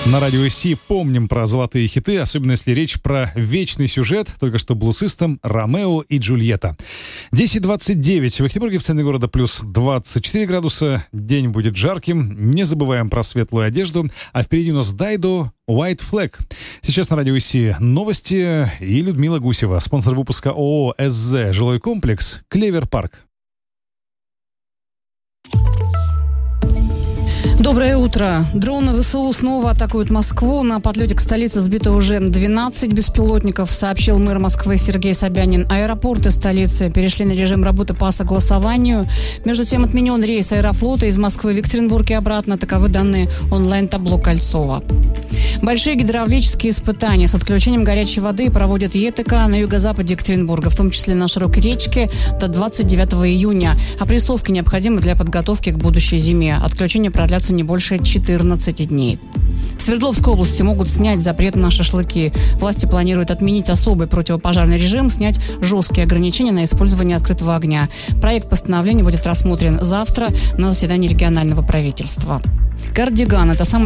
На радио Си помним про золотые хиты, особенно если речь про вечный сюжет, только что Blue System, Ромео и Джульетта. 10:29 в Екатеринбурге, в центре города плюс 24 градуса. День будет жарким. Не забываем про светлую одежду. А впереди у нас Дайдо, White Flag. Сейчас на радио Си новости и Людмила Гусева, спонсор выпуска ООО СЗ «Жилой комплекс» Клевер Парк. Доброе утро. Дроны ВСУ снова атакуют Москву. На подлете к столице сбито уже 12 беспилотников, сообщил мэр Москвы Сергей Собянин. Аэропорты столицы перешли на режим работы по согласованию. Между тем отменен рейс Аэрофлота из Москвы в Екатеринбург и обратно. Таковы данные онлайн-табло Кольцова. Большие гидравлические испытания с отключением горячей воды проводят ЕТК на юго-западе Екатеринбурга, в том числе на Широкой речке, до 29 июня. Опрессовки необходимы для подготовки к будущей зиме. Отключение продлятся не больше 14 дней. В Свердловской области могут снять запрет на шашлыки. Власти планируют отменить особый противопожарный режим, снять жесткие ограничения на использование открытого огня. Проект постановления будет рассмотрен завтра на заседании регионального правительства. Кардиган – это самый